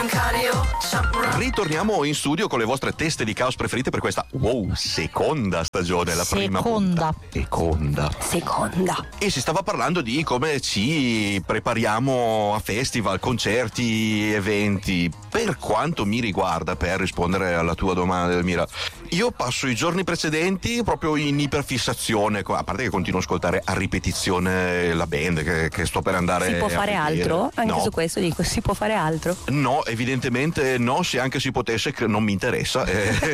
Ritorniamo in studio con le vostre teste di caos preferite per questa seconda stagione, la prima puntata. Seconda. E si stava parlando di come ci prepariamo a festival, concerti, eventi. Per quanto mi riguarda, per rispondere alla tua domanda, Elmira, io passo i giorni precedenti proprio in iperfissazione, a parte che continuo a ascoltare a ripetizione la band che sto per andare. Si può fare altro? Anche no. Su questo dico, si può fare altro? No, evidentemente no, se anche si potesse non mi interessa,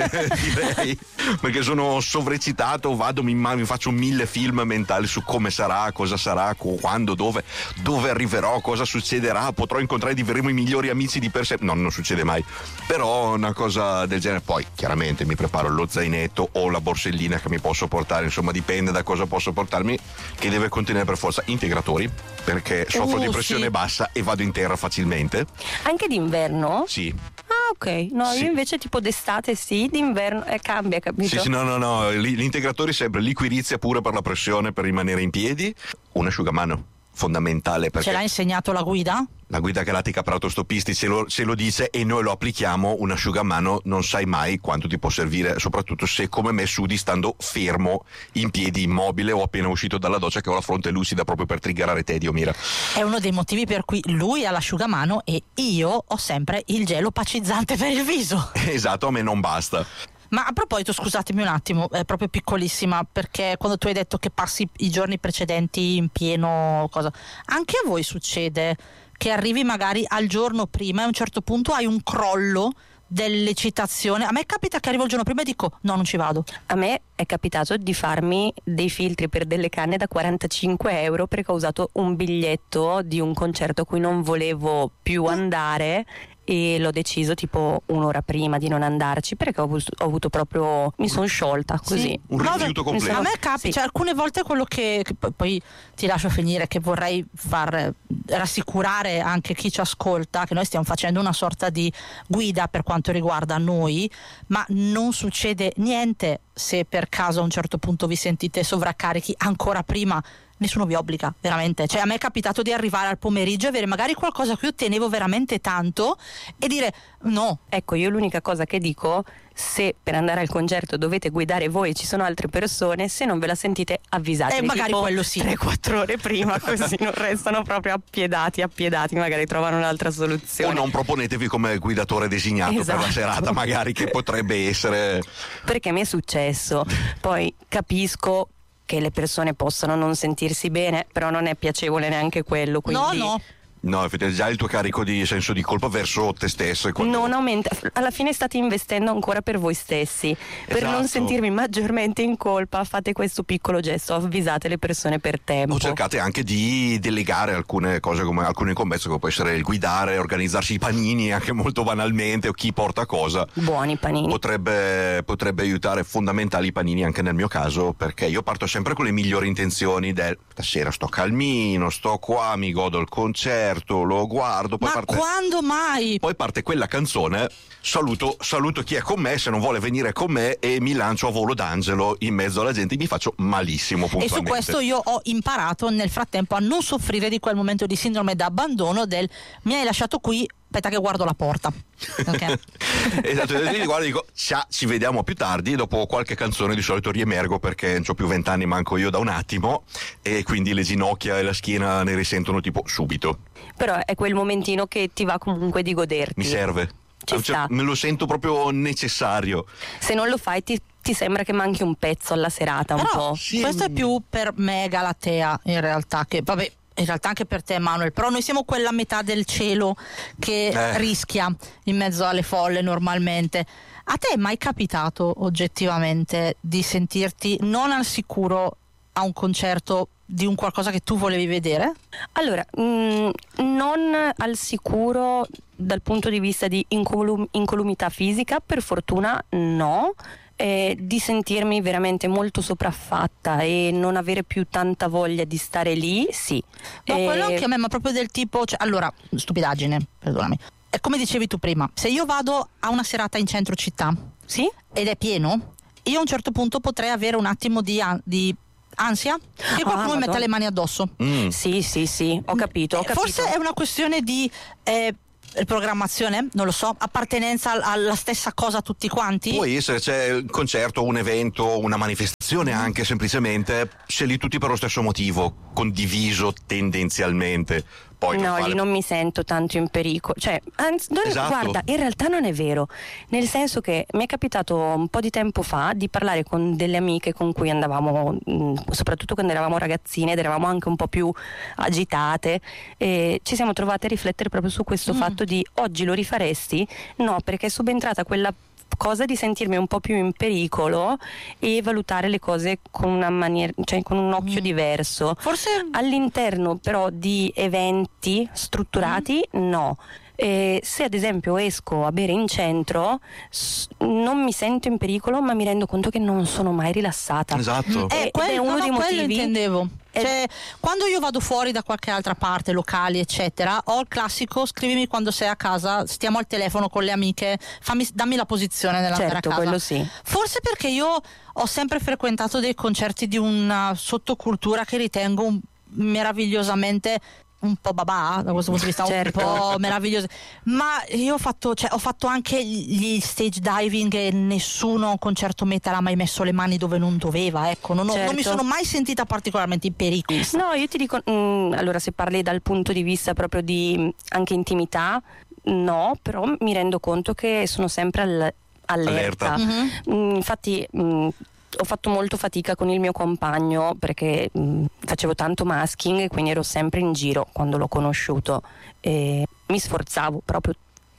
direi, perché sono sovreccitato, vado, mi faccio 1000 film mentali su come sarà, cosa sarà, quando, dove arriverò, cosa succederà, potrò incontrare i migliori amici di per sé. No, non succede mai, però una cosa del genere. Poi chiaramente mi preparo lo zainetto o la borsellina che mi posso portare, insomma dipende da cosa posso portarmi, che deve contenere per forza integratori, perché soffro di pressione bassa e vado in terra facilmente. Anche d'inverno? Sì. Ah, ok. No, sì. Io invece tipo d'estate sì, d'inverno cambia, capito? Sì, no, gli integratori sempre, liquirizia pure per la pressione, per rimanere in piedi, un asciugamano fondamentale, perché ce l'ha insegnato la guida? La guida galattica per autostoppisti se lo dice e noi lo applichiamo. Un asciugamano non sai mai quanto ti può servire, soprattutto se come me sudi stando fermo, in piedi, immobile o appena uscito dalla doccia, che ho la fronte lucida proprio per triggerare tedio, Mira. È uno dei motivi per cui lui ha l'asciugamano e io ho sempre il gelo opacizzante per il viso. Esatto, a me non basta. Ma a proposito, scusatemi un attimo, è proprio piccolissima, perché quando tu hai detto che passi i giorni precedenti in pieno cosa, anche a voi succede che arrivi magari al giorno prima e a un certo punto hai un crollo dell'eccitazione? A me capita che arrivo il giorno prima e dico no, non ci vado. A me è capitato di farmi dei filtri per delle canne da 45 euro perché ho usato un biglietto di un concerto a cui non volevo più andare e l'ho deciso tipo un'ora prima di non andarci, perché ho avuto proprio, mi sono sciolta così. Sì, un rifiuto completo. A me capita, sì. Cioè, alcune volte quello che poi ti lascio finire, che vorrei far rassicurare anche chi ci ascolta, che noi stiamo facendo una sorta di guida per quanto riguarda noi, ma non succede niente se per caso a un certo punto vi sentite sovraccarichi ancora prima. Nessuno vi obbliga, veramente. Cioè, a me è capitato di arrivare al pomeriggio e avere magari qualcosa a cui io tenevo veramente tanto e dire no. Ecco, io l'unica cosa che dico, se per andare al concerto dovete guidare voi e ci sono altre persone, se non ve la sentite avvisate. Magari quello sì. 3-4 ore prima, così non restano proprio appiedati, magari trovano un'altra soluzione. O non proponetevi come guidatore designato, esatto, per la serata, magari, che potrebbe essere. Perché mi è successo. Poi capisco che le persone possano non sentirsi bene, però non è piacevole neanche quello, quindi No, effettivamente già il tuo carico di senso di colpa verso te stesso non aumenta. Alla fine state investendo ancora per voi stessi. Per non sentirvi maggiormente in colpa, fate questo piccolo gesto, avvisate le persone per tempo. O cercate anche di delegare alcune cose, come alcune incombenze, come può essere il guidare, organizzarsi i panini anche molto banalmente, o chi porta cosa. Buoni panini. Potrebbe aiutare, fondamentali i panini anche nel mio caso, perché io parto sempre con le migliori intenzioni stasera sto calmino, sto qua, mi godo il concerto, lo guardo, poi quando mai? Poi parte quella canzone, saluto chi è con me, se non vuole venire con me, e mi lancio a volo d'angelo in mezzo alla gente, mi faccio malissimo puntualmente. E su questo io ho imparato nel frattempo a non soffrire di quel momento di sindrome da abbandono del mi hai lasciato qui, aspetta che guardo la porta. Okay. Esatto, e guardo e dico ciao, ci vediamo più tardi. Dopo qualche canzone di solito riemergo, perché non c'ho più 20 anni, manco io da un attimo, e quindi le ginocchia e la schiena ne risentono tipo subito. Però è quel momentino che ti va comunque di goderti. Mi serve. Me lo sento proprio necessario. Se non lo fai ti sembra che manchi un pezzo alla serata, un po'. Sì. Questo è più per me Galatea, in realtà, che vabbè, in realtà anche per te Manuel, però noi siamo quella metà del cielo che rischia in mezzo alle folle normalmente. A te è mai capitato oggettivamente di sentirti non al sicuro a un concerto di un qualcosa che tu volevi vedere? Allora, non al sicuro dal punto di vista di incolumità fisica, per fortuna no. Di sentirmi veramente molto sopraffatta e non avere più tanta voglia di stare lì, sì. No, quello anche a me, ma proprio del tipo, cioè, allora, stupidaggine, perdonami. È come dicevi tu prima, se io vado a una serata in centro città, sì, ed è pieno, io a un certo punto potrei avere un attimo di ansia che qualcuno mi metta le mani addosso. Sì, ho capito. Forse è una questione di programmazione, non lo so, appartenenza alla stessa cosa tutti quanti? Può essere, c'è un concerto, un evento, una manifestazione anche, semplicemente sei lì tutti per lo stesso motivo, condiviso tendenzialmente. Poi no, lì non mi sento tanto in pericolo, cioè, Esatto. Guarda, in realtà non è vero, nel senso che mi è capitato un po' di tempo fa di parlare con delle amiche con cui andavamo, soprattutto quando eravamo ragazzine ed eravamo anche un po' più agitate, e ci siamo trovate a riflettere proprio su questo fatto di: oggi lo rifaresti? No, perché è subentrata quella cosa di sentirmi un po' più in pericolo e valutare le cose con una maniera, cioè con un occhio diverso. Forse All'interno però di eventi strutturati no. Se ad esempio esco a bere in centro non mi sento in pericolo, ma mi rendo conto che non sono mai rilassata. Esatto. Ed è uno dei quello motivi. intendevo. Cioè, quando io vado fuori da qualche altra parte, locali eccetera, ho il classico: scrivimi quando sei a casa, stiamo al telefono con le amiche, dammi la posizione nell'andare Certo, a casa. quello sì. Forse perché io ho sempre frequentato dei concerti di una sottocultura che ritengo meravigliosamente un po' babà da questo punto di vista, Certo. un po' meraviglioso, ma io ho fatto anche gli stage diving e nessuno a un concerto metal ha mai messo le mani dove non doveva, ecco, non mi Certo. sono mai sentita particolarmente in pericolo. No, io ti dico, allora, se parli dal punto di vista proprio di anche intimità, no, però mi rendo conto che sono sempre allerta. Infatti ho fatto molto fatica con il mio compagno perché facevo tanto masking e quindi ero sempre in giro quando l'ho conosciuto e mi sforzavo proprio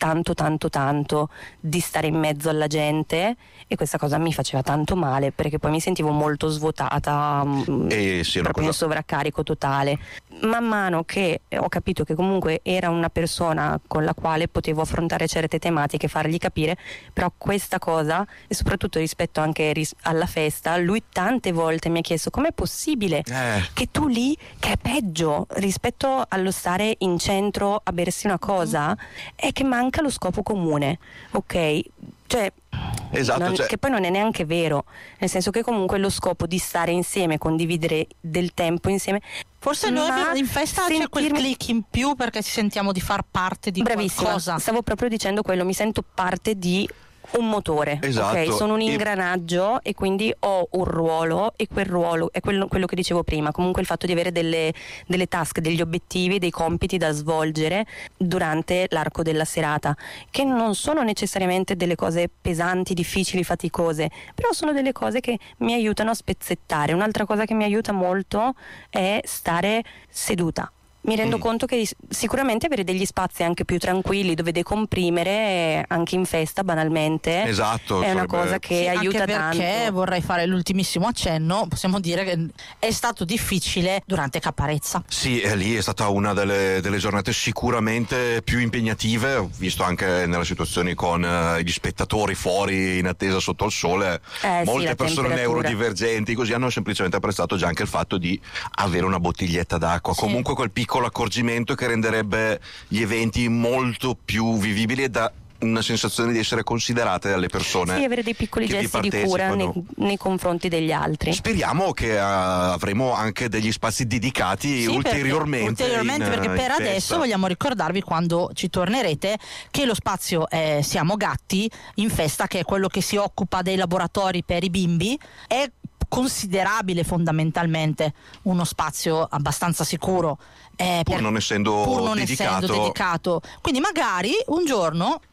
tanto di stare in mezzo alla gente, e questa cosa mi faceva tanto male perché poi mi sentivo molto svuotata, proprio in sovraccarico totale. Man mano che ho capito che comunque era una persona con la quale potevo affrontare certe tematiche, fargli capire, però questa cosa, e soprattutto rispetto anche alla festa, lui tante volte mi ha chiesto: com'è possibile che tu lì, che è peggio rispetto allo stare in centro a bersi una cosa, è che manca lo scopo comune, ok? Cioè, esatto, Cioè, che poi non è neanche vero, nel senso che comunque lo scopo di stare insieme, condividere del tempo insieme. Forse noi in festa c'è quel click in più perché ci sentiamo di far parte di Bravissima, qualcosa. stavo proprio dicendo quello, mi sento parte di un motore, esatto. Ok? Sono un ingranaggio e quindi ho un ruolo, e quel ruolo è quello che dicevo prima, comunque il fatto di avere delle task, degli obiettivi, dei compiti da svolgere durante l'arco della serata, che non sono necessariamente delle cose pesanti, difficili, faticose, però sono delle cose che mi aiutano a spezzettare. Un'altra cosa che mi aiuta molto è stare seduta. Mi rendo conto che sicuramente avere degli spazi anche più tranquilli dove decomprimere, anche in festa banalmente, esatto, è una cosa che aiuta anche perché tanto. vorrei fare l'ultimissimo accenno, possiamo dire che è stato difficile durante Caparezza. Sì, lì è stata una delle giornate sicuramente più impegnative, ho visto anche nelle situazioni con gli spettatori fuori in attesa sotto il sole, molte sì, persone temperatura. neurodivergenti così hanno semplicemente apprezzato già anche il fatto di avere una bottiglietta d'acqua, Sì. comunque quel piccolo accorgimento che renderebbe gli eventi molto più vivibili e dà una sensazione di essere considerate dalle persone. Sì, avere dei piccoli che vi gesti di cura partecipano. nei confronti degli altri. Speriamo che avremo anche degli spazi dedicati Sì, ulteriormente perché per in adesso festa. vogliamo ricordarvi, quando ci tornerete, che lo spazio Siamo Gatti in festa, che è quello che si occupa dei laboratori per i bimbi, è considerabile fondamentalmente uno spazio abbastanza sicuro, pur non essendo dedicato. Quindi magari un giorno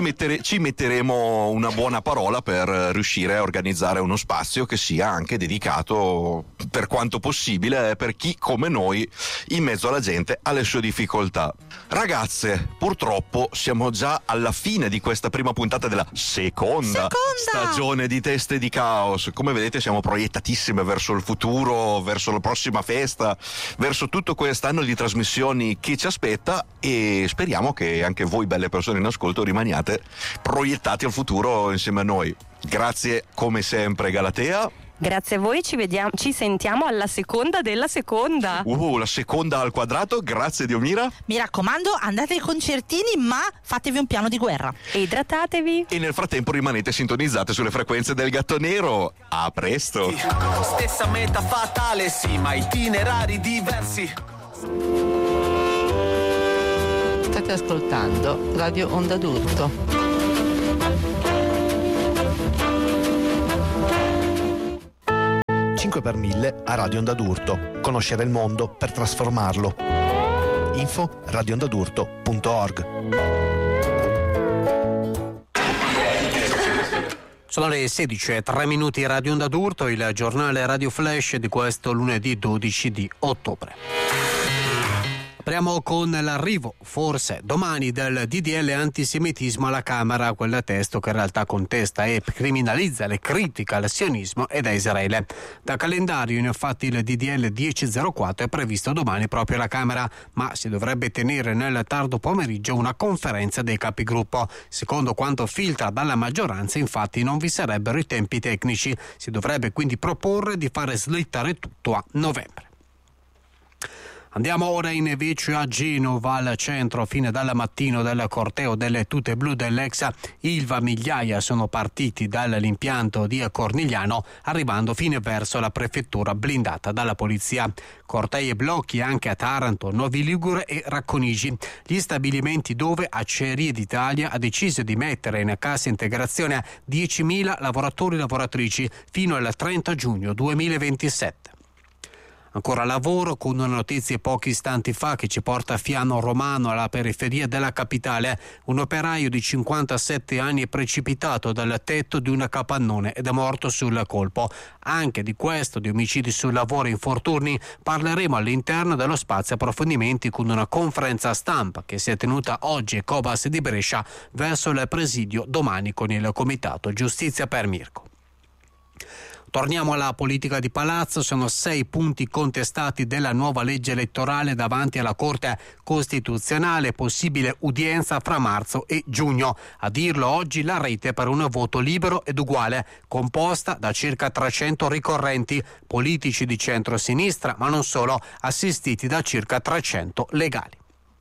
ci metteremo una buona parola per riuscire a organizzare uno spazio che sia anche dedicato, per quanto possibile, per chi come noi in mezzo alla gente ha le sue difficoltà. Ragazze, purtroppo siamo già alla fine di questa prima puntata della seconda stagione di Teste di Caos. Come vedete siamo proiettatissime verso il futuro, verso la prossima festa, verso tutto quest'anno di trasmissioni che ci aspetta, e speriamo che anche voi belle persone in ascolto rimaniate proiettati al futuro insieme a noi. Grazie come sempre Galatea. Grazie a voi, ci sentiamo alla seconda della seconda. La seconda al quadrato, grazie Diomira. mi raccomando, andate ai concertini, ma fatevi un piano di guerra. E idratatevi. E nel frattempo rimanete sintonizzate sulle frequenze del Gatto Nero. A presto. Stessa meta fatale, sì, ma itinerari diversi. State ascoltando Radio Onda d'Urto. 5 per 1000 a Radio Onda d'Urto. Conoscere il mondo per trasformarlo. Info radioondadurto.org. Sono le 16:03 Radio Onda d'Urto, il giornale Radio Flash di questo lunedì 12 di ottobre. Apriamo con l'arrivo, forse domani, del DDL antisemitismo alla Camera, quel testo che in realtà contesta e criminalizza le critiche al sionismo ed a Israele. Da calendario, infatti, il DDL 1004 è previsto domani proprio alla Camera, ma si dovrebbe tenere nel tardo pomeriggio una conferenza dei capigruppo. Secondo quanto filtra dalla maggioranza, infatti, non vi sarebbero i tempi tecnici. Si dovrebbe quindi proporre di fare slittare tutto a novembre. Andiamo ora invece a Genova, al centro. Fine dal mattino del corteo delle tute blu dell'ex Ilva, migliaia sono partiti dall'impianto di Cornigliano, arrivando fino verso la prefettura blindata dalla polizia. Cortei e blocchi anche a Taranto, Novi Ligure e Racconigi, gli stabilimenti dove Acciaierie d'Italia ha deciso di mettere in cassa integrazione 10.000 lavoratori e lavoratrici fino al 30 giugno 2027. Ancora lavoro, con una notizia pochi istanti fa che ci porta a Fiano Romano, alla periferia della capitale. Un operaio di 57 anni è precipitato dal tetto di un capannone ed è morto sul colpo. Anche di questo, di omicidi sul lavoro e infortuni, parleremo all'interno dello spazio approfondimenti con una conferenza stampa che si è tenuta oggi a Cobas di Brescia verso il presidio domani con il Comitato Giustizia per Mirko. Torniamo alla politica di palazzo. Sono 6 punti contestati della nuova legge elettorale davanti alla Corte Costituzionale, possibile udienza fra marzo e giugno. A dirlo oggi la rete per un voto libero ed uguale, composta da circa 300 ricorrenti, politici di centro-sinistra, ma non solo, assistiti da circa 300 legali.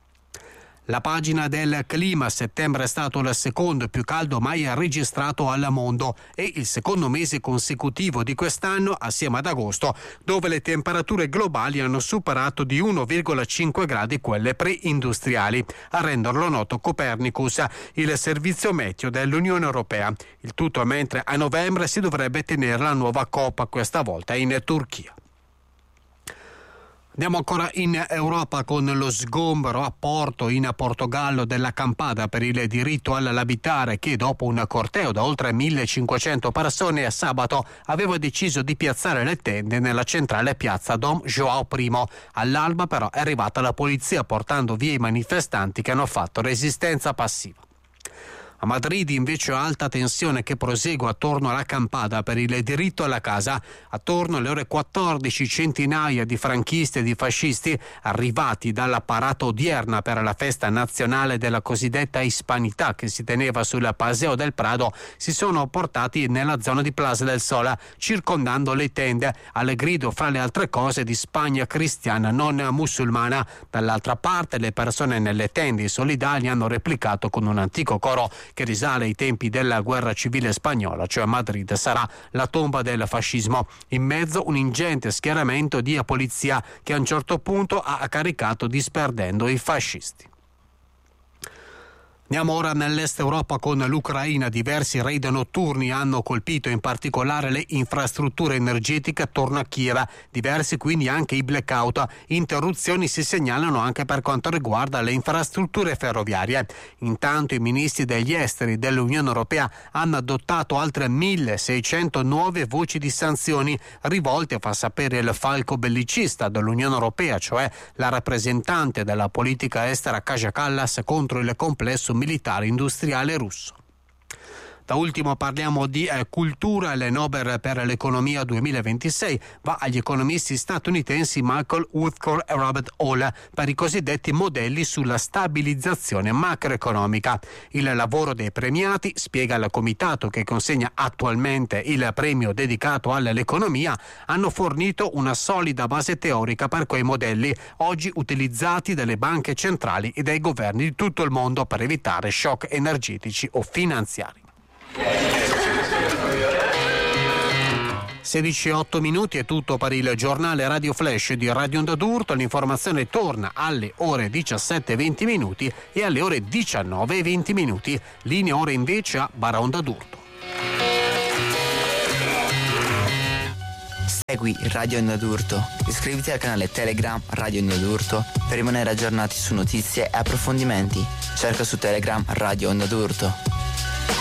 La pagina del clima: settembre è stato il secondo più caldo mai registrato al mondo e il secondo mese consecutivo di quest'anno, assieme ad agosto, dove le temperature globali hanno superato di 1,5 gradi quelle preindustriali. A renderlo noto Copernicus, il servizio meteo dell'Unione Europea. Il tutto mentre a novembre si dovrebbe tenere la nuova Coppa, questa volta in Turchia. Andiamo ancora in Europa con lo sgombero a Porto, in Portogallo, della Campada per il diritto all'abitare, che dopo un corteo da oltre 1.500 persone a sabato aveva deciso di piazzare le tende nella centrale piazza Dom João I. All'alba però è arrivata la polizia portando via i manifestanti che hanno fatto resistenza passiva. A Madrid invece alta tensione che prosegue attorno alla Campada per il diritto alla casa. Attorno alle ore 14 centinaia di franchisti e di fascisti arrivati dalla parata odierna per la festa nazionale della cosiddetta Hispanità che si teneva sul Paseo del Prado si sono portati nella zona di Plaza del Sol, circondando le tende al grido fra le altre cose di Spagna cristiana non musulmana. Dall'altra parte le persone nelle tende solidali hanno replicato con un antico coro che risale ai tempi della guerra civile spagnola, cioè Madrid sarà la tomba del fascismo. In mezzo un ingente schieramento di polizia che a un certo punto ha caricato disperdendo i fascisti. Andiamo ora nell'est Europa con l'Ucraina. Diversi raid notturni hanno colpito in particolare le infrastrutture energetiche attorno a Kiev. Diversi quindi anche i blackout. Interruzioni si segnalano anche per quanto riguarda le infrastrutture ferroviarie. Intanto i ministri degli esteri dell'Unione Europea hanno adottato altre 1.600 nuove voci di sanzioni rivolte, fa sapere il falco bellicista dell'Unione Europea, cioè la rappresentante della politica estera Kaja Kallas, contro il complesso militare industriale russo. Da ultimo parliamo di cultura. Il Nobel per l'economia 2026 va agli economisti statunitensi Michael Woodcock e Robert Hall per i cosiddetti modelli sulla stabilizzazione macroeconomica. Il lavoro dei premiati, spiega il comitato che consegna attualmente il premio dedicato all'economia, hanno fornito una solida base teorica per quei modelli, oggi utilizzati dalle banche centrali e dai governi di tutto il mondo per evitare shock energetici o finanziari. 16:08 è tutto per il giornale Radio Flash di Radio Onda d'Urto. L'informazione torna alle ore 17:20 e alle ore 19:20. Linea ora invece a Baraonda d'Urto. Segui Radio Onda d'Urto, iscriviti al canale Telegram Radio Onda d'Urto per rimanere aggiornati su notizie e approfondimenti. Cerca su Telegram Radio Onda d'Urto.